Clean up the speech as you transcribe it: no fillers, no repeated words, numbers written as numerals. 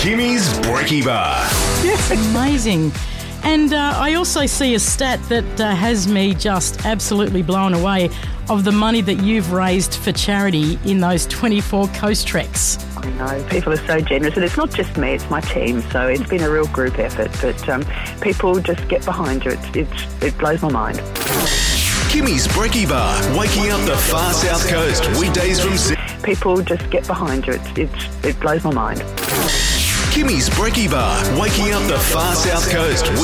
Kimmy's Brekkie Bar. Amazing. And I also see a stat that has me just absolutely blown away of the money that you've raised for charity in those 24 coast treks. I know, people are so generous, and it's not just me, it's my team, so it's been a real group effort, but people just get behind you. It blows my mind. Kimmy's Brekkie Bar, waking up the far south coast, weekdays from 6. People just get behind you. It blows my mind. Kimmy's Brekkie Bar, waking up the far south coast.